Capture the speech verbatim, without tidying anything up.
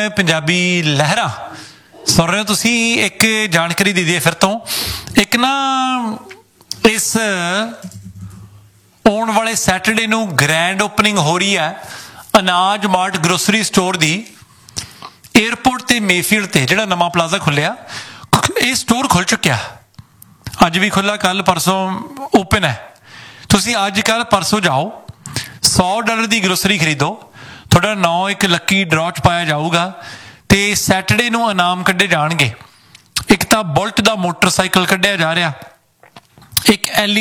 ਪੰਜਾਬੀ ਲਹਿਰਾਂ ਸੁਣ ਰਹੇ ਹੋ ਤੁਸੀਂ। ਇੱਕ ਜਾਣਕਾਰੀ ਦੇ ਦਈਏ ਫਿਰ ਤੋਂ, ਇੱਕ ਨਾ ਇਸ ਆਉਣ ਵਾਲੇ ਸੈਟਰਡੇ ਨੂੰ ਗ੍ਰੈਂਡ ਓਪਨਿੰਗ ਹੋ ਰਹੀ ਹੈ ਅਨਾਜ ਮਾਰਟ ਗਰੋਸਰੀ ਸਟੋਰ ਦੀ, ਏਅਰਪੋਰਟ ਤੇ ਮੇਫੀਲਡ ਤੇ ਜਿਹੜਾ ਨਵਾਂ ਪਲਾਜ਼ਾ ਖੁੱਲਿਆ। ਇਹ ਸਟੋਰ ਖੁੱਲ ਚੁੱਕਿਆ, ਅੱਜ ਵੀ ਖੁੱਲਾ, ਕੱਲ ਪਰਸੋਂ ਓਪਨ ਹੈ। ਤੁਸੀਂ ਅੱਜ ਕੱਲ ਪਰਸੋਂ ਜਾਓ, ਸੌ ਡਾਲਰ ਦੀ ਗਰੋਸਰੀ ਖਰੀਦੋ, ਤੁਹਾਡਾ ਨਾਂ ਇੱਕ ਲੱਕੀ ਡਰਾਅ 'ਚ ਪਾਇਆ ਜਾਊਗਾ ਤੇ ਸੈਟਰਡੇ ਨੂੰ ਇਨਾਮ ਕੱਢੇ ਜਾਣਗੇ। ਇੱਕ ਤਾਂ ਬੁਲਟ ਦਾ ਮੋਟਰਸਾਈਕਲ ਕੱਢਿਆ ਜਾ ਰਿਹਾ, ਇੱਕ ਐਲ